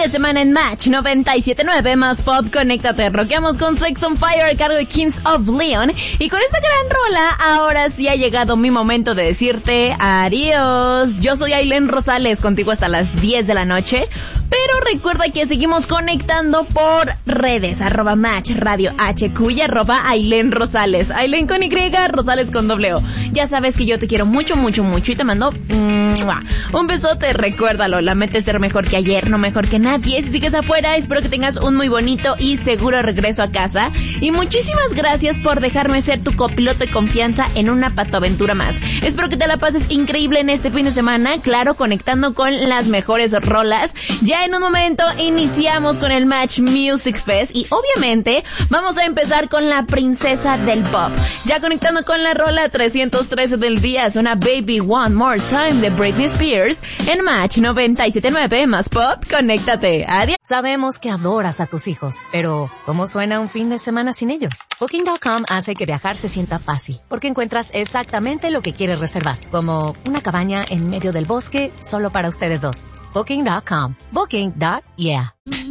de semana en Match 97.9 más pop, conéctate. Rockeamos con Sex on Fire a cargo de Kings of Leon. Y con esta gran rola, ahora sí ha llegado mi momento de decirte adiós. Yo soy Ailén Rosales, contigo hasta las 10 de la noche. Pero recuerda que seguimos conectando por redes, @Match Radio HQ y @Ailén Rosales. Ailén con Y, Rosales con doble O. Ya sabes que yo te quiero mucho, mucho, mucho y te mando un besote. Recuérdalo, la meta es ser mejor que ayer, no mejor que nadie. Si sigues afuera, espero que tengas un muy bonito y seguro regreso a casa. Y muchísimas gracias por dejarme ser tu copiloto de confianza en una patoaventura más. Espero que te la pases increíble en este fin de semana, claro, conectando con las mejores rolas. Ya en un momento iniciamos con el Match Music Fest y obviamente vamos a empezar con la princesa del pop. Ya conectando con la rola 313 del día, suena Baby One More Time de Britney Spears en Match 97.9 más pop, conéctate. Adiós. Sabemos que adoras a tus hijos, pero ¿cómo suena un fin de semana sin ellos? Booking.com hace que viajar se sienta fácil, porque encuentras exactamente lo que quieres reservar, como una cabaña en medio del bosque solo para ustedes dos. Booking.com. Booking.yeah.